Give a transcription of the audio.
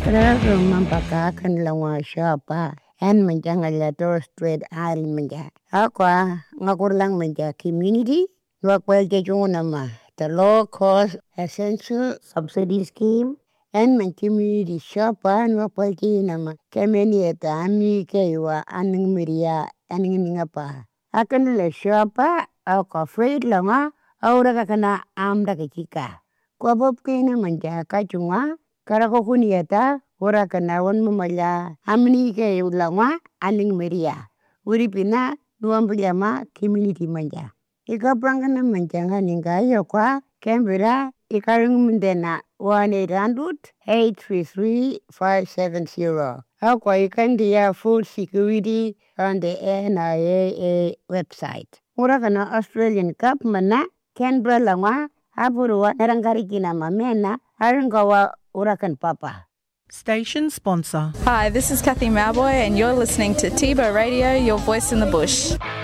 Kaya mampakakan lang wa siapa. En menjangala Torres Strait Island menja. Aqua ngakurlang menja community. Wakwel jejunama. The low cost essential subsidy scheme. En men community siapa wakwel jinama. Kemeni eta ami kaywa aning miria aning ngapa. Akan le siapa au afraid lama aura kakana amda kika. Kwa bob kina menja kachunga. Karako kunieta ora kanawan mamaya amni ke ulama aning meria uripina nuambiyama community manja ika prangana manjanga ninga yokwa Canberra ikarung mendena 1-800-833-570 akwa ikandia food security on the NIAA website ora kana Australian Cup mana Canberra lama apurwa narangari kina mamena arangawa urakan papa. Station sponsor. Hi, this is Kathy Mowboy and you're listening to Tibo Radio, your voice in the bush.